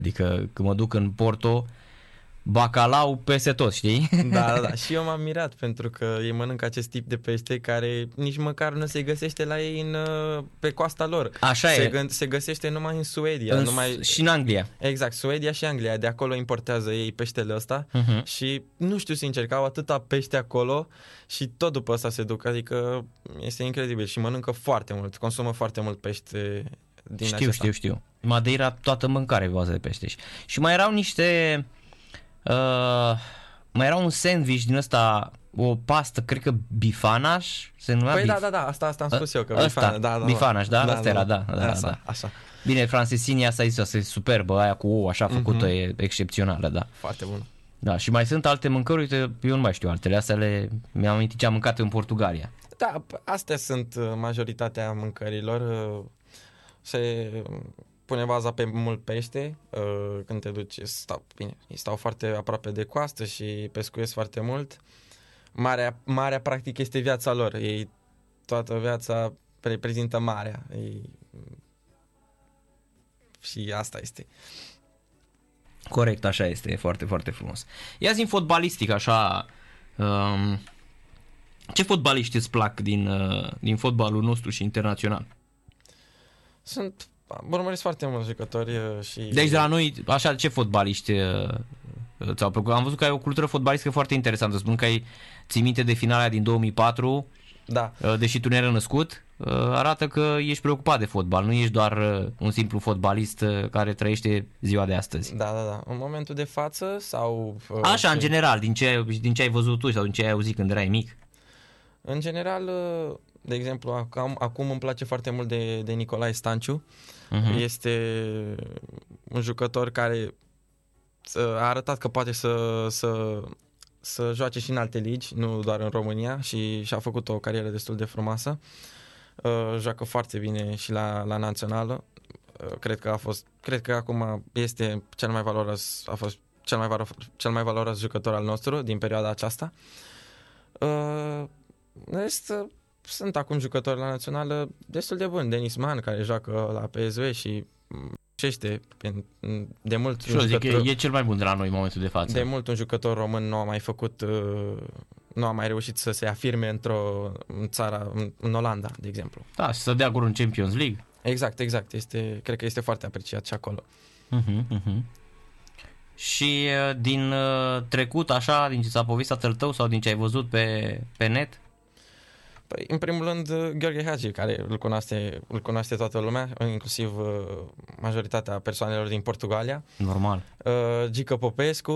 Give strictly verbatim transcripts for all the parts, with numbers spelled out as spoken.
Adică când mă duc în Porto, bacalau peste tot, știi? Da, da, da. Și eu m-am mirat pentru că ei mănâncă acest tip de pește care nici măcar nu se găsește la ei în, pe coasta lor. Așa se, e. Gă- se găsește numai în Suedia. În, numai... Și în Anglia. Exact, Suedia și Anglia. De acolo importează ei peștele ăsta Uh-huh. și nu știu sincer că au atâta pește acolo și tot după asta se duc. Adică este incredibil și mănâncă foarte mult, consumă foarte mult pește din Știu, acesta. știu, știu. Madeira, toată mâncare pe bază de pește. Și mai erau niște... Uh, mai era un sandwich din ăsta, o pastă, cred că bifanaș, se numea Păi bif... da, da, da, asta, asta am spus eu, că Ăsta, bifana, da, da, bifanaș, da? da, Asta era, da, da, așa, da. așa. Bine, francesinia asta zis, asta e superbă, aia cu ou, așa făcută, Mhm. e excepțională, da. Foarte bun. Da, și mai sunt alte mâncări, uite, eu nu mai știu altele, astea le, mi-am amintit ce am mâncat în Portugalia. Da, astea sunt uh, majoritatea mâncărilor. uh, Se pune baza pe mult pește. uh, Când te duci, stau, bine, ei stau foarte aproape de coastă și pescuiesc foarte mult. Marea, marea practic este viața lor. Ei toată viața reprezintă marea. Ei... Și asta este. Corect, așa este, e foarte, foarte frumos. Ia zi în fotbalistic, așa, um, ce fotbaliști îți plac din, uh, din fotbalul nostru și internațional? Sunt, urmăresc foarte mulți jucători uh, și... Deci de la noi, așa, ce fotbaliști uh, ți-au plăcut? Am văzut că ai o cultură fotbalistică foarte interesantă. Spun că ai ții minte de finala din două mii patru, Da. uh, deși tu ne-ai născut, uh, arată că ești preocupat de fotbal, nu ești doar uh, un simplu fotbalist uh, care trăiește ziua de astăzi. Da, da, da. În momentul de față sau... uh, Așa, ce- în general, din ce, din ce ai văzut tu sau din ce ai auzit când erai mic? În general, uh, de exemplu, acum, acum îmi place foarte mult de, de Nicolae Stanciu. Uh-huh. Este un jucător care uh, a arătat că poate să, să, să joace și în alte ligi, nu doar în România, și și-a făcut o carieră destul de frumoasă. Uh, joacă foarte bine și la, la națională. Uh, cred că a fost, cred că acum este cel mai valoros, a fost cel mai, valo, cel mai valoros jucător al nostru din perioada aceasta. Uh, este, sunt acum jucători la națională destul de buni. Denis Man, care joacă la P S V și cește de mult Și eu zic că e cel mai bun de la noi în momentul de față. de mult un jucător român nu a mai făcut, uh, nu a mai reușit să se afirme într-o în țară, în, în Olanda, de exemplu. Da, și să dea gol în Champions League. Exact, exact. Este, cred că este foarte apreciat și acolo. Uh-huh, uh-huh. Și uh, din uh, trecut, așa, din ce s-a povestit tatăl tău sau din ce ai văzut pe, pe net? Păi, în primul rând, Gheorghe Hagi, care îl cunoaște, îl cunoaște toată lumea, inclusiv uh, majoritatea persoanelor din Portugalia. Normal. Uh, Gică Popescu,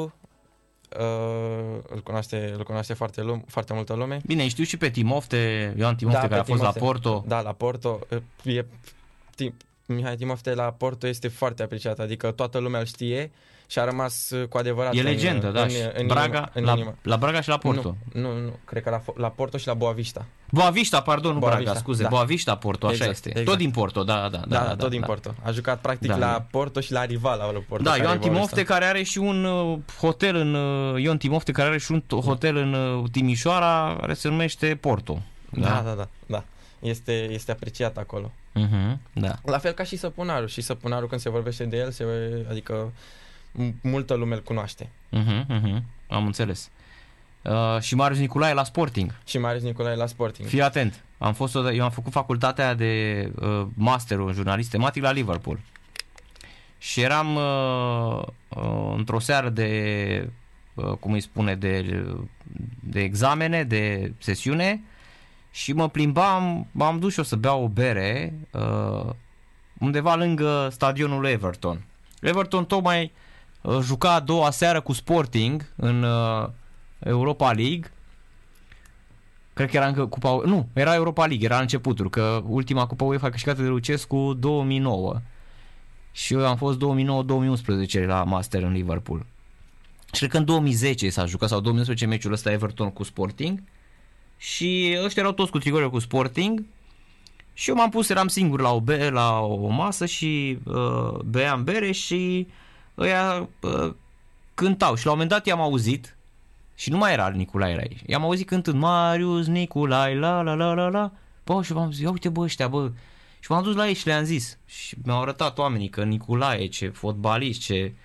uh, îl, cunoaște, îl cunoaște foarte, lume, foarte multă lume. Bine, știu și pe Timofte, Ioan Timofte, Da, care a pe fost Timofte. la Porto. Da, la Porto. Uh, E, Tim, Mihai Timofte la Porto este foarte apreciat, adică toată lumea îl știe și a rămas uh, cu adevărat E în, legendă, da. în, Și în Braga, inima, în la, inima. la Braga și la Porto. Nu, nu, nu, cred că la, la Porto și la Boavista. Boavista, pardon, nu Boavista, Braga, scuze. da. Boavista, Porto, așa Exact, este. exact. Tot din Porto, da, da. Da, Da, da, da, tot din da. Porto. A jucat practic Da, la da. Porto și la rival la Porto. Da, care Ioan e Boavista. Timofte, care are și un uh, hotel în uh, Ion Timofte, care are și un hotel în uh, Timișoara, care se numește Porto. Da, da, da, da. Este, este apreciat acolo. Uh-huh, da. La fel ca și Săpunaru. Și Săpunaru, când se vorbește de el, se, adică m- multă lume îl cunoaște. Uh-huh, uh-huh. Am înțeles. Uh, și Marius Nicolae la Sporting. Și Marius Nicolae la Sporting. Fii atent. Am fost o, eu am făcut facultatea de uh, masterul în jurnalist tematic la Liverpool. Și eram uh, uh, într-o seară de, uh, cum îi spune, de, de examene, de sesiune și mă plimbam, m-am dus și eu să beau o bere uh, undeva lângă stadionul Everton. Everton tocmai uh, juca a doua seară cu Sporting în uh, Europa League. Cred că era încă Cupa... Nu, era Europa League, era începutul, că ultima Cupa UEFA câștigată de Lucescu două mii nouă. Și eu am fost două mii nouă două mii unsprezece la Master în Liverpool. Și cred că în două mii zece s-a jucat, sau două mii unsprezece meciul ăsta Everton cu Sporting. Și ăștia erau toți cu tricorile cu Sporting. Și eu m-am pus, eram singur la o, be- la o masă și uh, beam bere și ăia uh, cântau. Și la un moment dat i-am auzit, și nu mai era Nicolae, era aici. I-am auzit cântând Marius Nicolae, la la la la la. Bă, și v-am zis, ia uite bă ăștia, bă. Și m-am dus la ei și le-am zis. Și mi-au arătat oamenii că Nicolae, ce fotbalist, ce